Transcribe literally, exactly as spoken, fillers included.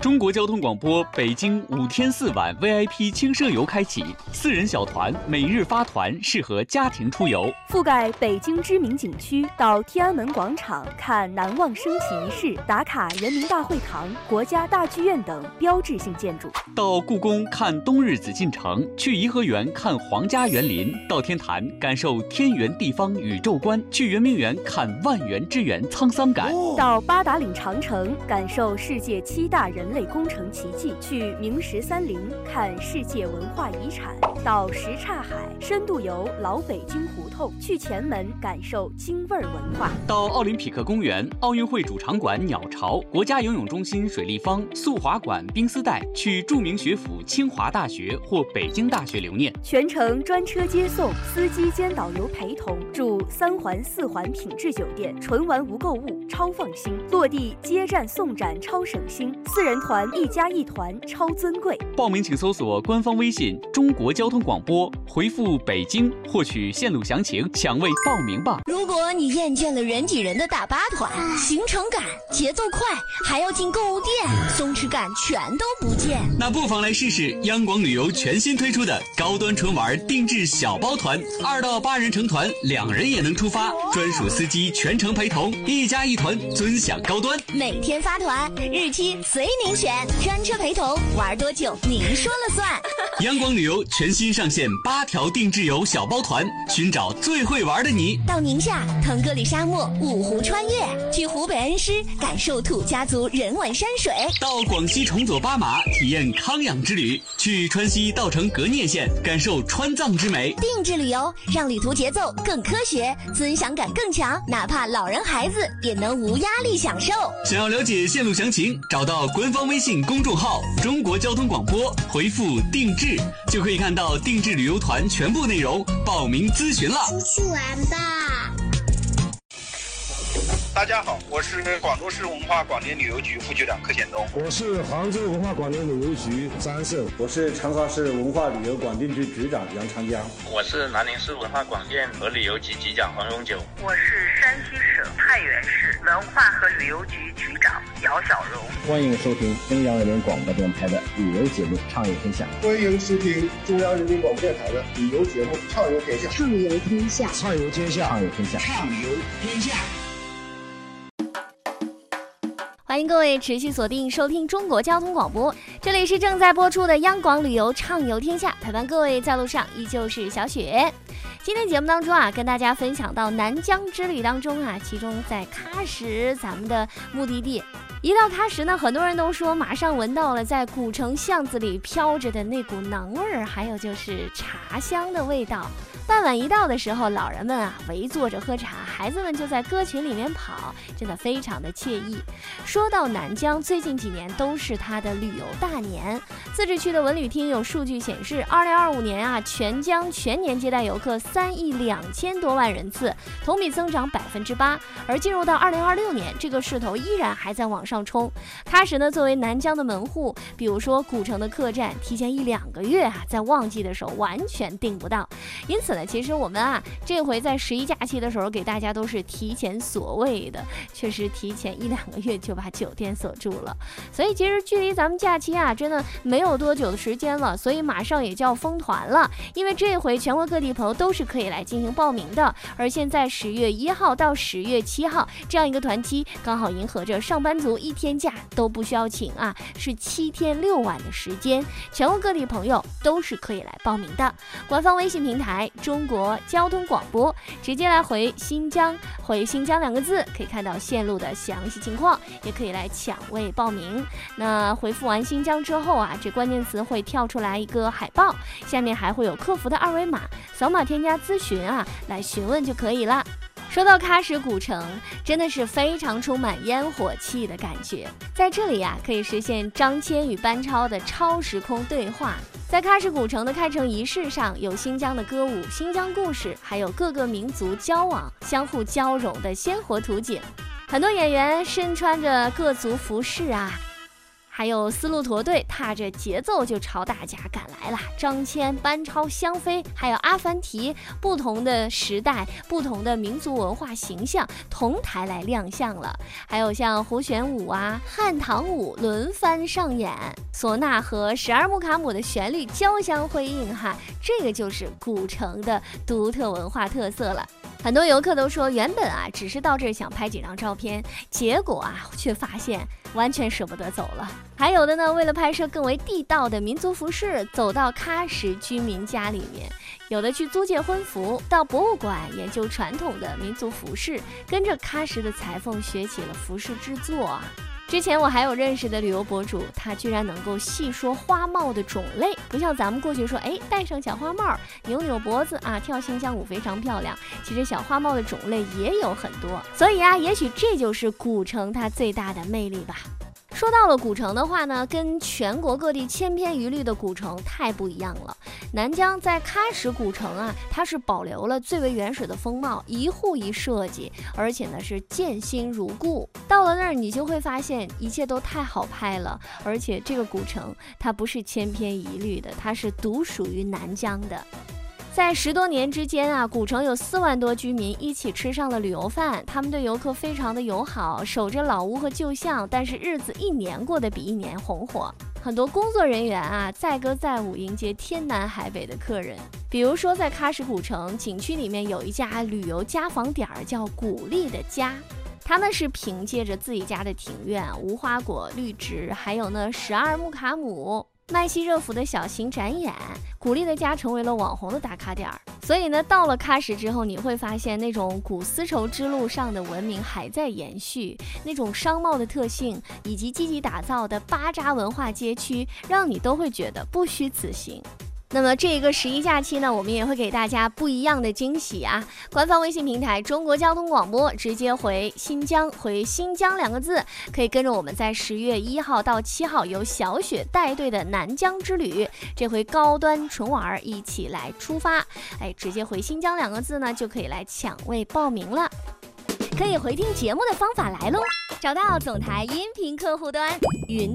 中国交通广播北京五天四晚 V I P 轻奢游开启，四人小团每日发团，适合家庭出游。 覆盖北京知名景区，到天安门广场看难忘升旗仪式，打卡人民大会堂、国家大剧院等标志性建筑。 到故宫看冬日紫禁城，去颐和园看皇家园林，到天坛感受天圆地方宇宙观，去圆明园看万园之园沧桑感。 到八达岭长城感受世界七大人类工程奇迹，去明十三陵看世界文化遗产，到什刹海深度游老北京胡同，去前门感受京味儿文化。 到奥林匹克公园、奥运会主场馆鸟巢、国家游泳中心水立方、速滑馆冰丝带，去著名学府清华大学或北京大学留念。 全程专车接送，司机兼导游陪同，住三环四环品质酒店，纯玩无购物，超放心。落地接站送站超省心，四人团一加一团超尊贵。 报名请搜索官方微信中国交通广播，回复北京获取线路详情，抢位报名吧。 如果你厌倦了人挤人的大巴团，行程赶，节奏快，还要进购物店，松弛感全都不见， 那不妨来试试央广旅游全新推出的高端纯玩定制小包团，二到八人成团，两人也能出发，专属司机全程陪同，一加一团尊享高端。 每天发团，日期随您选，专车陪同，玩多久您说了算。 央广旅游全新上线八条定制游小包团，寻找最会玩的你。 到宁夏腾格里沙漠五湖穿越，去湖北恩施感受土家族人文山水， 到广西崇左巴马体验康养之旅，去川西稻城革聂县感受川藏之美。 定制旅游让旅途节奏更科学，尊享感更强，哪怕老人孩子也能无压力享受。 想要了解线路详情，找到官方微信公众号中国交通广播，回复定制就可以看到定制旅游团全部内容，报名咨询了。 出去玩吧。 大家好，我是广州市文化广电旅游局副局长柯显东。 我是杭州文化广电旅游局张胜。 我是长沙市文化旅游广电局局长杨长江。 我是南宁市文化广电和旅游局局长黄永久。 我是山西省太原市文化和旅游局局长姚小荣。 欢迎收听中央人民广播电台的旅游节目《畅游天下》。 欢迎收听中央人民广播电台的旅游节目《畅游天下》。 畅游天下， 畅游天下，畅游天下， 畅游天下。 欢迎各位持续锁定收听中国交通广播，这里是正在播出的央广旅游畅游天下，陪伴各位在路上依旧是小雪。今天节目当中啊，跟大家分享到南疆之旅当中啊，其中在喀什咱们的目的地，一到喀什呢，很多人都说马上闻到了在古城巷子里飘着的那股馕味儿，还有就是茶香的味道。傍晚一到的时候，老人们啊围坐着喝茶，孩子们就在歌群里面跑，真的非常的惬意。说到南疆，最近几年都是它的旅游大年。自治区的文旅厅有数据显示，二零二五年啊，全疆全年接待游客三亿两千多万人次，同比增长百分之八。而进入到二零二六年，这个势头依然还在往上冲。喀什呢，作为南疆的门户，比如说古城的客栈，提前一两个月啊，在旺季的时候完全订不到。因此呢，其实我们啊，这回在十一假期的时候，给大家都是提前所谓的，确实提前一两个月就把酒店锁住了。所以其实距离咱们假期啊，真的没有多久的时间了，所以马上也就要封团了。因为这回全国各地朋友都是可以来进行报名的，而现在十月一号到十月七号这样一个团期，刚好迎合着上班族一天假都不需要请啊，是七天六晚的时间，全国各地朋友都是可以来报名的。官方微信平台中国交通广播，直接来回新疆，回新疆两个字，可以看到线路的详细情况，也可以来抢位报名。那回复完新疆之后啊，这关键词会跳出来一个海报，下面还会有客服的二维码，扫码添加咨询啊，来询问就可以了。说到喀什古城，真的是非常充满烟火气的感觉。在这里呀、啊，可以实现张骞与班超的超时空对话。在喀什古城的开城仪式上，有新疆的歌舞、新疆故事，还有各个民族交往、相互交融的鲜活图景。很多演员身穿着各族服饰啊， 还有丝路驼队踏着节奏就朝大家赶来了，张骞、班超、香妃还有阿凡提，不同的时代不同的民族文化形象同台来亮相了。还有像胡旋舞啊、汉唐舞轮番上演，唢呐和十二木卡姆的旋律交相辉映哈，这个就是古城的独特文化特色了。很多游客都说，原本啊只是到这儿想拍几张照片，结果啊却发现完全舍不得走了。还有的呢，为了拍摄更为地道的民族服饰，走到喀什居民家里面，有的去租借婚服，到博物馆研究传统的民族服饰，跟着喀什的裁缝学起了服饰制作啊。之前我还有认识的旅游博主，他居然能够细说花帽的种类，不像咱们过去说，哎，戴上小花帽，扭扭脖子啊，跳新疆舞非常漂亮。其实小花帽的种类也有很多，所以啊，也许这就是古城它最大的魅力吧。说到了古城的话呢，跟全国各地千篇一律的古城太不一样了。南疆在喀什古城啊，它是保留了最为原始的风貌，一户一设计，而且呢是建新如故。到了那儿，你就会发现一切都太好拍了，而且这个古城它不是千篇一律的，它是独属于南疆的。在十多年之间啊，古城有四万多居民一起吃上了旅游饭，他们对游客非常的友好，守着老屋和旧巷，但是日子一年过得比一年红火。很多工作人员啊，载歌载舞迎接天南海北的客人。比如说在喀什古城景区里面有一家旅游家访点叫古丽的家，他们是凭借着自己家的庭院、无花果、绿植，还有呢十二木卡姆、麦西热府的小型展演，古丽的家成为了网红的打卡点。所以呢，到了喀什之后，你会发现那种古丝绸之路上的文明还在延续，那种商贸的特性以及积极打造的巴扎文化街区，让你都会觉得不虚此行。那么这个十一假期呢，我们也会给大家不一样的惊喜啊！官方微信平台中国交通广播，直接回新疆，回新疆两个字，可以跟着我们在十月一号到七号由小雪带队的南疆之旅，这回高端纯玩一起来出发。哎，直接回新疆两个字呢，就可以来抢位报名了。可以回听节目的方法来喽，找到总台音频客户端云